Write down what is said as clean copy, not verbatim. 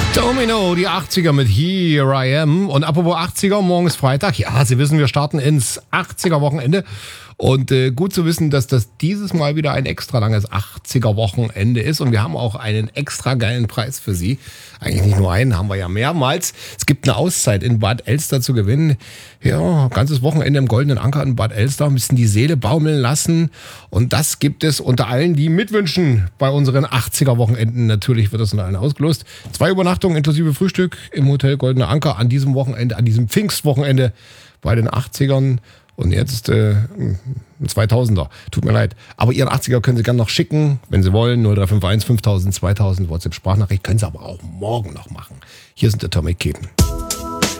Domino, die 80er mit Here I Am. Und apropos 80er, morgen ist Freitag. Ja, Sie wissen, wir starten ins 80er-Wochenende. Und gut zu wissen, dass das dieses Mal wieder ein extra langes 80er-Wochenende ist. Und wir haben auch einen extra geilen Preis für Sie. Eigentlich nicht nur einen, haben wir ja mehrmals. Es gibt eine Auszeit in Bad Elster zu gewinnen. Ja, ganzes Wochenende im Goldenen Anker in Bad Elster. Ein bisschen die Seele baumeln lassen. Und das gibt es unter allen, die mitwünschen bei unseren 80er-Wochenenden. Natürlich wird das unter allen ausgelost. 2 Übernachtungen inklusive Frühstück im Hotel Goldener Anker an diesem Wochenende, an diesem Pfingstwochenende bei den 80ern. Und jetzt ein 2000er. Tut mir leid. Aber Ihren 80er können Sie gerne noch schicken, wenn Sie wollen. 0351 5000 2000 WhatsApp-Sprachnachricht. Können Sie aber auch morgen noch machen. Hier sind der Tommy Keten.